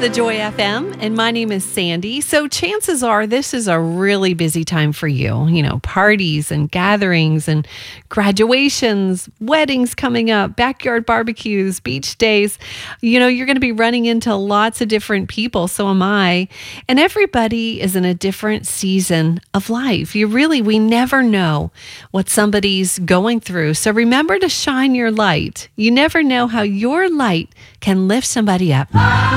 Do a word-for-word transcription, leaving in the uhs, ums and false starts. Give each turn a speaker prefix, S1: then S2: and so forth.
S1: the Joy F M, and my name is Sandy. So chances are this is a really busy time for you. You know, parties and gatherings and graduations, weddings coming up, backyard barbecues, beach days. You know, you're going to be running into lots of different people. So am I. And everybody is in a different season of life. You really, we never know what somebody's going through. So remember to shine your light. You never know how your light can lift somebody up.